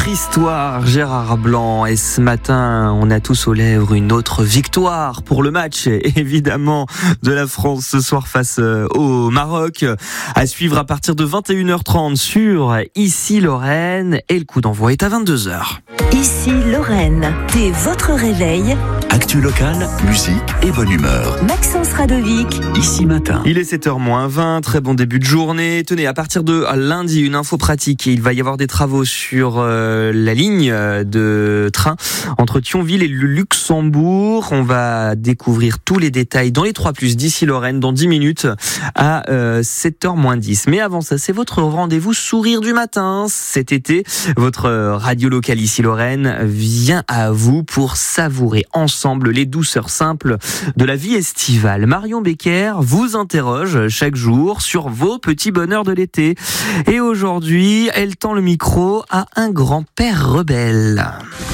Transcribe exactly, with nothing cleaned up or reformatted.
Histoire, Gérard Blanc, et ce matin on a tous aux lèvres une autre victoire pour le match évidemment de la France ce soir face au Maroc, à suivre à partir de vingt et une heures trente sur Ici Lorraine, et le coup d'envoi est à vingt-deux heures. Ici Lorraine, dès votre réveil, actu locale, musique et bonne humeur. Maxence Radovic, Ici Matin. Il est sept heures moins vingt, très bon début de journée. Tenez, à partir de lundi, une info pratique, il va y avoir des travaux sur euh, la ligne de train entre Thionville et le Luxembourg. On va découvrir tous les détails dans les trois plus d'Ici Lorraine dans dix minutes à euh, sept heures moins dix. Mais avant ça, c'est votre rendez-vous sourire du matin. Cet été, votre radio locale Ici Lorraine vient à vous pour savourer ensemble les douceurs simples de la vie estivale. Marion Becker vous interroge chaque jour sur vos petits bonheurs de l'été. Et aujourd'hui, elle tend le micro à un grand-père rebelle.